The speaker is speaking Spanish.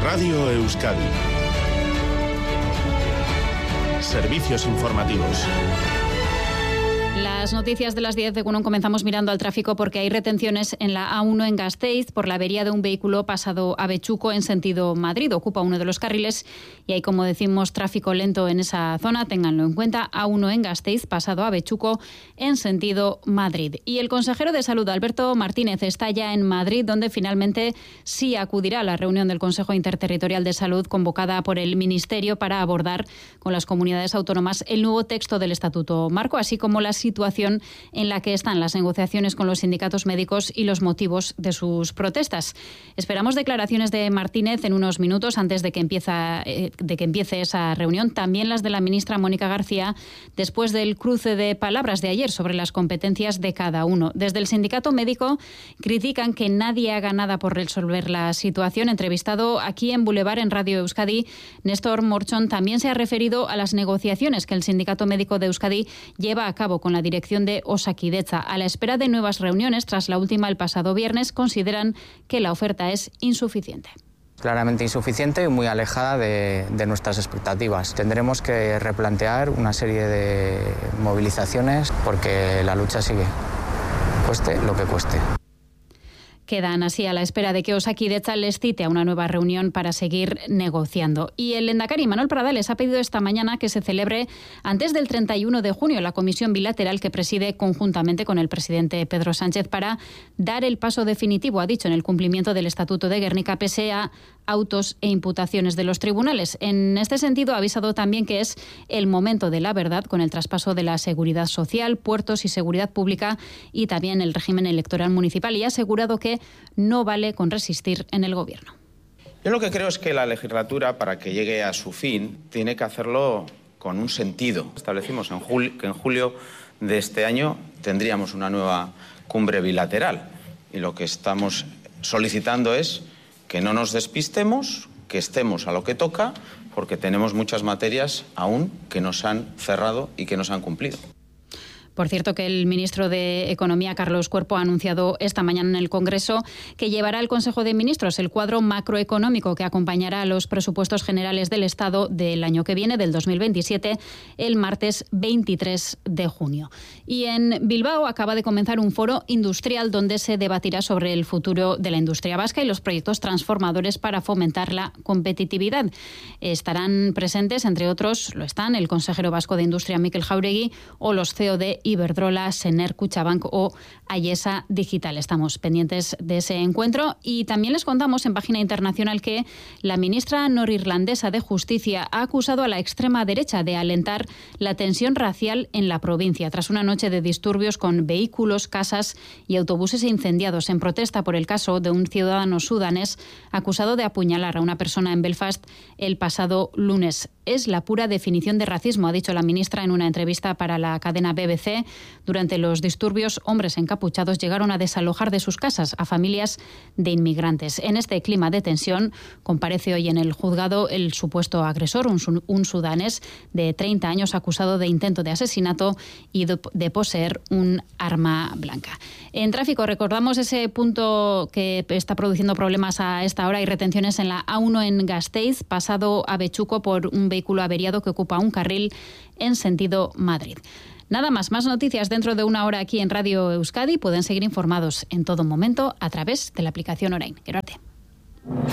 Radio Euskadi. Servicios informativos. Las noticias de las 10 de Egunon comenzamos mirando al tráfico porque hay retenciones en la A1 en Gasteiz por la avería de un vehículo pasado a Bechuco en sentido Madrid. Ocupa uno de los carriles y hay, como decimos, tráfico lento en esa zona. Ténganlo en cuenta. A1 en Gasteiz pasado a Bechuco en sentido Madrid. Y el consejero de Salud, Alberto Martínez, está ya en Madrid, donde finalmente sí acudirá a la reunión del Consejo Interterritorial de Salud convocada por el Ministerio para abordar con las comunidades autónomas el nuevo texto del Estatuto Marco, así como la situación en la que están las negociaciones con los sindicatos médicos y los motivos de sus protestas. Esperamos declaraciones de Martínez en unos minutos antes de que empiece esa reunión. También las de la ministra Mónica García después del cruce de palabras de ayer sobre las competencias de cada uno. Desde el sindicato médico critican que nadie haga nada por resolver la situación. Entrevistado aquí en Boulevard en Radio Euskadi, Néstor Morchón también se ha referido a las negociaciones que el sindicato médico de Euskadi lleva a cabo con la dirección de Osakidetza. A la espera de nuevas reuniones, tras la última el pasado viernes, consideran que la oferta es insuficiente. Claramente insuficiente y muy alejada de nuestras expectativas. Tendremos que replantear una serie de movilizaciones porque la lucha sigue, cueste lo que cueste. Quedan así a la espera de que Osakidetza les cite a una nueva reunión para seguir negociando. Y el lehendakari Manuel Pradales ha pedido esta mañana que se celebre antes del 31 de junio la comisión bilateral que preside conjuntamente con el presidente Pedro Sánchez para dar el paso definitivo, ha dicho, en el cumplimiento del Estatuto de Gernika pese a autos e imputaciones de los tribunales. En este sentido, ha avisado también que es el momento de la verdad con el traspaso de la seguridad social, puertos y seguridad pública y también el régimen electoral municipal, y ha asegurado que no vale con resistir en el gobierno. Yo lo que creo es que la legislatura, para que llegue a su fin, tiene que hacerlo con un sentido. Establecimos que en julio de este año tendríamos una nueva cumbre bilateral y lo que estamos solicitando es que no nos despistemos, que estemos a lo que toca, porque tenemos muchas materias aún que nos han cerrado y que nos han cumplido. Por cierto, que el ministro de Economía, Carlos Cuerpo, ha anunciado esta mañana en el Congreso que llevará al Consejo de Ministros el cuadro macroeconómico que acompañará a los presupuestos generales del Estado del año que viene, del 2027, el martes 23 de junio. Y en Bilbao acaba de comenzar un foro industrial donde se debatirá sobre el futuro de la industria vasca y los proyectos transformadores para fomentar la competitividad. Estarán presentes, entre otros, el consejero vasco de Industria, Mikel Jauregui, o los CEO de Iberdrola, Sener, Kutxabank o Ayesa Digital. Estamos pendientes de ese encuentro y también les contamos en página internacional que la ministra norirlandesa de Justicia ha acusado a la extrema derecha de alentar la tensión racial en la provincia tras una noche de disturbios con vehículos, casas y autobuses incendiados en protesta por el caso de un ciudadano sudanés acusado de apuñalar a una persona en Belfast el pasado lunes. Es la pura definición de racismo, ha dicho la ministra en una entrevista para la cadena BBC. Durante los disturbios, hombres encapuchados llegaron a desalojar de sus casas a familias de inmigrantes. En este clima de tensión, comparece hoy en el juzgado el supuesto agresor, un sudanés de 30 años acusado de intento de asesinato y de poseer un arma blanca. En tráfico, recordamos ese punto que está produciendo problemas a esta hora y retenciones en la A1 en Gasteiz, pasado a Bechuco por un vehículo averiado que ocupa un carril en sentido Madrid. Nada más noticias dentro de una hora aquí en Radio Euskadi. Pueden seguir informados en todo momento a través de la aplicación Orain. Gero arte.